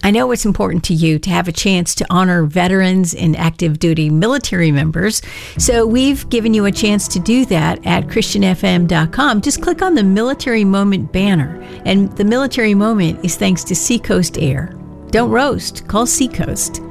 I know it's important to you to have a chance to honor veterans and active duty military members. So we've given you a chance to do that at ChristianFM.com. Just click on the Military Moment banner. And the Military Moment is thanks to Seacoast Air. Don't roast. Call Seacoast.